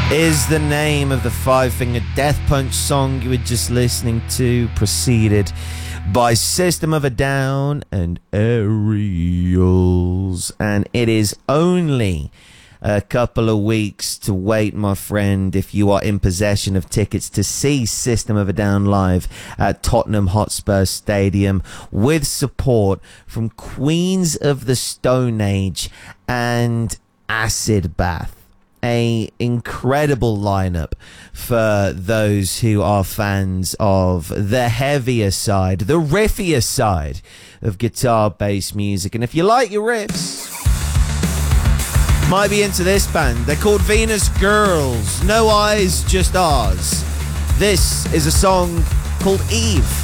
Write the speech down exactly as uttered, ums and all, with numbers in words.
is the name of the Five Finger Death Punch song you were just listening to, preceded by System of a Down and Aerials. And it is only a couple of weeks to wait, my friend, if you are in possession of tickets to see System of a Down live at Tottenham Hotspur Stadium, with support from Queens of the Stone Age and Acid Bath. A incredible lineup for those who are fans of the heavier side, the riffier side of guitar-based music. And if you like your riffs, might be into this band. They're called Venus Girls. No eyes, just ours. This is a song called Eve.